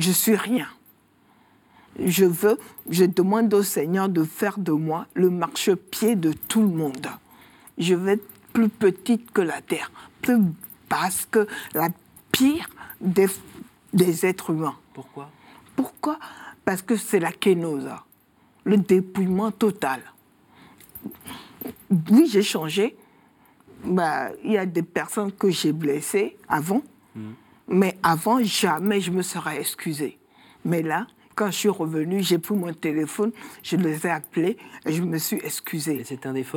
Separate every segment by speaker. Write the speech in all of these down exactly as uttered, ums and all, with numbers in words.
Speaker 1: je suis rien. Je veux, je demande au Seigneur de faire de moi le marchepied de tout le monde. Je vais être plus petite que la terre, plus basse que la pire des, des êtres humains.
Speaker 2: Pourquoi ?
Speaker 1: Pourquoi ? Parce que c'est la kénosa, le dépouillement total. Oui, j'ai changé. Bah, il y a des personnes que j'ai blessées avant, mmh. mais avant, jamais je me serais excusée. Mais là, quand je suis revenue, j'ai pris mon téléphone, je les ai appelés et je me suis excusée.
Speaker 2: Et c'est un effort ?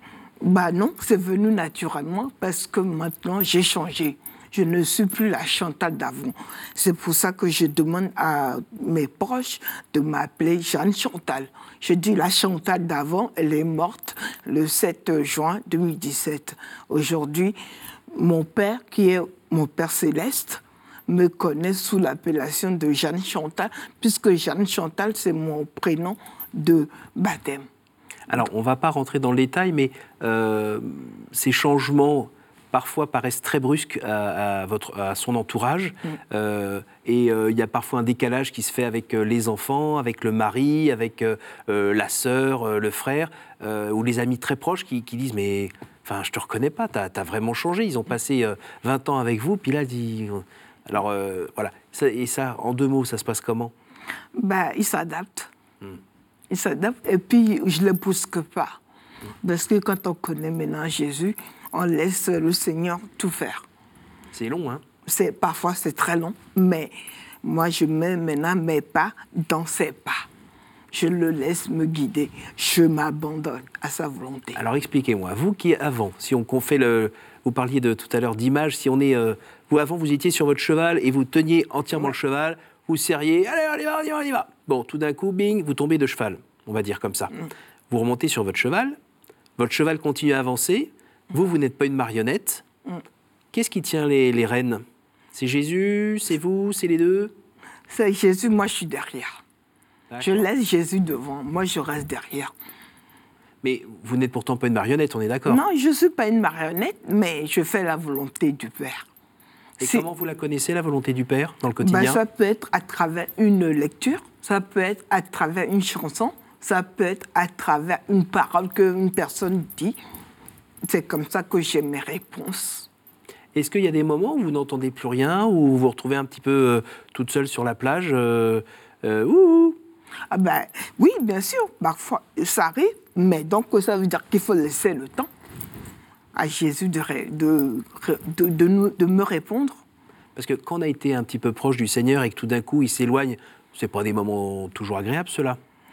Speaker 1: Bah non, c'est venu naturellement parce que maintenant, j'ai changé. Je ne suis plus la Chantal d'avant. C'est pour ça que je demande à mes proches de m'appeler Jeanne Chantal. Je dis la Chantal d'avant, elle est morte le sept juin deux mille dix-sept. Aujourd'hui, mon père, qui est mon père céleste, me connaît sous l'appellation de Jeanne Chantal, puisque Jeanne Chantal, c'est mon prénom de baptême.
Speaker 2: Alors, on ne va pas rentrer dans le détail, mais euh, ces changements parfois paraissent très brusques à, à, votre, à son entourage. Mm. Euh, et il euh, y a parfois un décalage qui se fait avec euh, les enfants, avec le mari, avec euh, euh, la sœur, euh, le frère, euh, ou les amis très proches qui, qui disent « mais enfin, je ne te reconnais pas, tu as vraiment changé. Ils ont passé euh, vingt ans avec vous, puis là, dit... » Alors, euh, voilà. Ça, et ça, en deux mots, ça se passe comment ?
Speaker 1: Bah, ils s'adaptent. Mm. Ils s'adaptent. Et puis, je ne les brusque pas. Mm. Parce que quand on connaît maintenant Jésus, on laisse le Seigneur tout faire.
Speaker 2: C'est long, hein ?
Speaker 1: C'est, parfois, c'est très long, mais moi, je mets maintenant mes pas dans ses pas. Je le laisse me guider. Je m'abandonne à sa volonté.
Speaker 2: Alors, expliquez-moi, vous qui, avant, si on, on fait le... Vous parliez de, tout à l'heure d'image, si on est... Euh, vous, avant, vous étiez sur votre cheval et vous teniez entièrement ouais. le cheval, vous serriez, allez, on y va, on y va, on y va. Bon, tout d'un coup, bing, vous tombez de cheval, on va dire comme ça. Mm. Vous remontez sur votre cheval, votre cheval continue à avancer, vous, vous n'êtes pas une marionnette. Mm. Qu'est-ce qui tient les, les rênes ? C'est Jésus, c'est vous, c'est les deux ?
Speaker 1: C'est Jésus, moi je suis derrière. D'accord. Je laisse Jésus devant, moi je reste derrière.
Speaker 2: Mais vous n'êtes pourtant pas une marionnette, on est d'accord ?
Speaker 1: Non, je ne suis pas une marionnette, mais je fais la volonté du Père.
Speaker 2: Et c'est... comment vous la connaissez, la volonté du Père, dans le quotidien ?
Speaker 1: Ben, ça peut être à travers une lecture, ça peut être à travers une chanson, ça peut être à travers une parole qu'une personne dit. C'est comme ça que j'ai mes réponses.
Speaker 2: Est-ce qu'il y a des moments où vous n'entendez plus rien, où vous vous retrouvez un petit peu euh, toute seule sur la plage euh, euh, ouh.
Speaker 1: Ah ben, oui, bien sûr, parfois ça arrive, mais donc ça veut dire qu'il faut laisser le temps à Jésus de, de, de, de, nous, de me répondre.
Speaker 2: Parce que quand on a été un petit peu proche du Seigneur et que tout d'un coup il s'éloigne, ce n'est pas des moments toujours agréables, ceux-là ?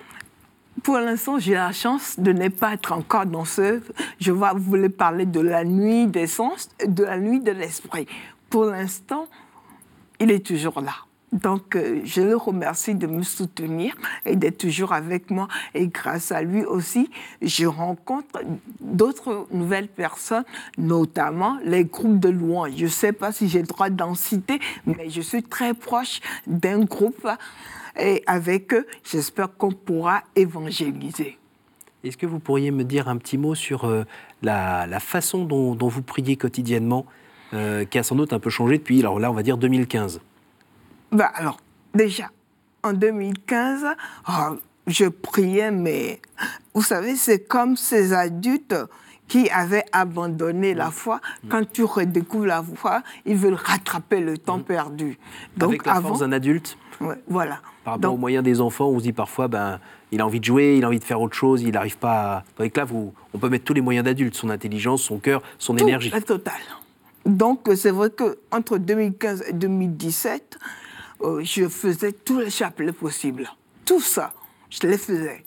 Speaker 1: Pour l'instant, j'ai la chance de ne pas être encore dans ce... Je vais vous voulez parler de la nuit des sens, de la nuit de l'esprit. Pour l'instant, il est toujours là. Donc, euh, je le remercie de me soutenir et d'être toujours avec moi. Et grâce à lui aussi, je rencontre d'autres nouvelles personnes, notamment les groupes de louanges. Je ne sais pas si j'ai le droit d'en citer, mais je suis très proche d'un groupe. Et avec eux, j'espère qu'on pourra évangéliser.
Speaker 2: Est-ce que vous pourriez me dire un petit mot sur euh, la, la façon dont, dont vous priez quotidiennement, euh, qui a sans doute un peu changé depuis, alors là, on va dire deux mille quinze ?
Speaker 1: Ben alors, déjà, en deux mille quinze, oh, je priais, mais vous savez, c'est comme ces adultes qui avaient abandonné la foi. Mmh. Quand tu redécouvres la foi, ils veulent rattraper le temps mmh. perdu.
Speaker 2: Donc, avec la avant, force d'un adulte ?
Speaker 1: Ouais, voilà.
Speaker 2: Par rapport Donc, aux moyens des enfants, on se dit parfois, ben, il a envie de jouer, il a envie de faire autre chose, il n'arrive pas à... Avec là, vous, on peut mettre tous les moyens d'adultes, son intelligence, son cœur, son
Speaker 1: tout,
Speaker 2: énergie.
Speaker 1: La totale. Donc, c'est vrai qu'entre deux mille quinze et deux mille dix-sept, euh, je faisais tous les chapelets possibles. Tout ça, je les faisais.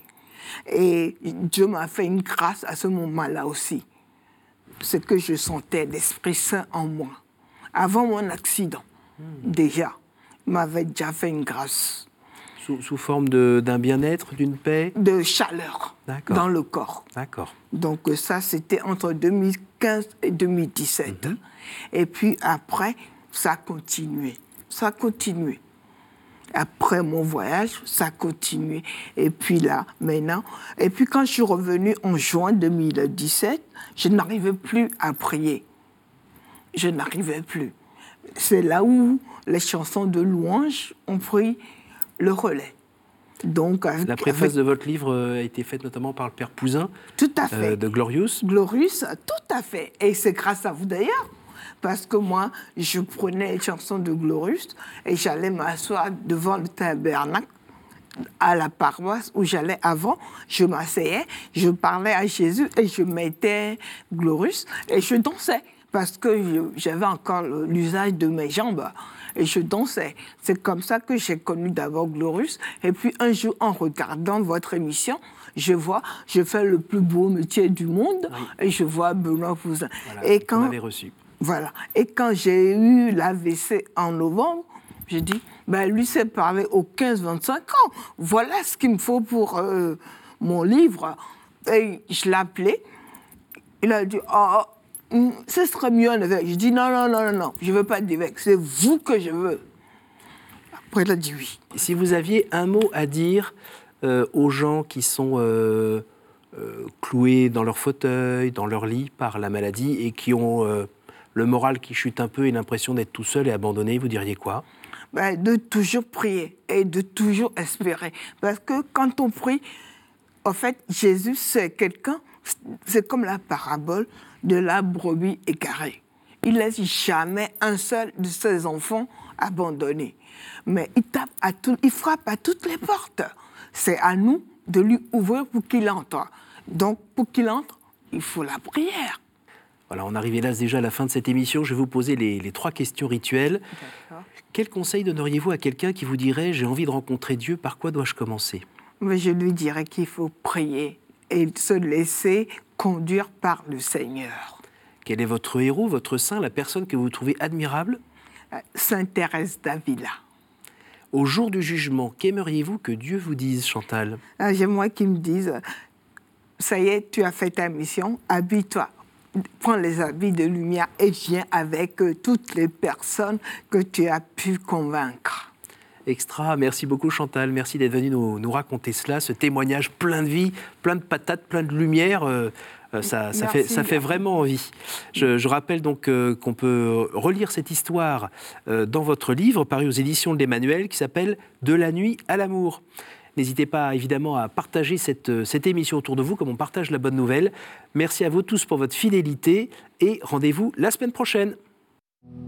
Speaker 1: Et Dieu m'a fait une grâce à ce moment-là aussi. Ce que je sentais, l'Esprit Saint en moi. Avant mon accident, mmh. déjà, il m'avait déjà fait une grâce.
Speaker 2: Sous, sous forme de, d'un bien-être, d'une paix ?
Speaker 1: De chaleur D'accord. dans le corps.
Speaker 2: D'accord.
Speaker 1: Donc ça, c'était entre deux mille quinze et deux mille dix-sept. Mmh. Et puis après, ça a continué. Ça a continué. Après mon voyage, ça a continué. Et puis là, maintenant... Et puis quand je suis revenue en juin deux mille dix-sept, je n'arrivais plus à prier. Je n'arrivais plus. c'est là où les chansons de louange ont pris le relais. Donc, avec,
Speaker 2: la préface avec... de votre livre a été faite notamment par le père Pouzin,
Speaker 1: tout à fait.
Speaker 2: Euh, de Glorious.
Speaker 1: Glorious, tout à fait. Et c'est grâce à vous d'ailleurs, parce que moi, je prenais les chansons de Glorious et j'allais m'asseoir devant le tabernacle à la paroisse où j'allais avant, je m'asseyais, je parlais à Jésus et je mettais Glorious et je dansais parce que j'avais encore l'usage de mes jambes et je dansais. C'est comme ça que j'ai connu d'abord Glorious et puis un jour en regardant votre émission, je vois, je fais le plus beau métier du monde oui. et je vois Benoît Pouzin.
Speaker 2: Voilà,
Speaker 1: et quand,
Speaker 2: vous m'avez reçu.
Speaker 1: Voilà. Et quand j'ai eu l'A V C en novembre, j'ai dit, ben, lui s'est parlé aux quinze vingt-cinq ans. Voilà ce qu'il me faut pour euh, mon livre. Et je l'ai appelé. Il a dit, oh, ce serait mieux un évêque. Je dis, non, non, non, non, non, je ne veux pas d'évêque. C'est vous que je veux. Après, il a dit oui.
Speaker 2: Si vous aviez un mot à dire euh, aux gens qui sont euh, euh, cloués dans leur fauteuil, dans leur lit par la maladie et qui ont euh, le moral qui chute un peu et l'impression d'être tout seul et abandonné, vous diriez quoi ?
Speaker 1: Ben, de toujours prier et de toujours espérer. Parce que quand on prie, en fait, Jésus, c'est quelqu'un, c'est comme la parabole de la brebis égarée. Il ne laisse jamais un seul de ses enfants abandonnés. Mais il tape à tout, il frappe à toutes les portes. C'est à nous de lui ouvrir pour qu'il entre. Donc, pour qu'il entre, il faut la prière.
Speaker 2: Voilà, on arrive hélas déjà à la fin de cette émission. Je vais vous poser les, les trois questions rituelles.
Speaker 1: D'accord.
Speaker 2: Quel conseil donneriez-vous à quelqu'un qui vous dirait « j'ai envie de rencontrer Dieu, par quoi dois-je commencer ?»
Speaker 1: Mais je lui dirais qu'il faut prier et se laisser conduire par le Seigneur.
Speaker 2: Quel est votre héros, votre saint, la personne que vous trouvez admirable ?
Speaker 1: Sainte Thérèse d'Avila.
Speaker 2: Au jour du jugement, qu'aimeriez-vous que Dieu vous dise, Chantal ?
Speaker 1: ah, J'aimerais qu'il me dise « ça y est, tu as fait ta mission, habille-toi ». Prends les habits de lumière et viens avec toutes les personnes que tu as pu convaincre.
Speaker 2: Extra, merci beaucoup Chantal, merci d'être venue nous, nous raconter cela, ce témoignage plein de vie, plein de patates, plein de lumière, euh, ça, ça, fait, ça fait vraiment envie. Je, je rappelle donc euh, qu'on peut relire cette histoire euh, dans votre livre, paru aux éditions de l'Emmanuel, qui s'appelle « De la nuit à l'amour ». N'hésitez pas évidemment à partager cette, cette émission autour de vous, comme on partage la bonne nouvelle. Merci à vous tous pour votre fidélité et rendez-vous la semaine prochaine.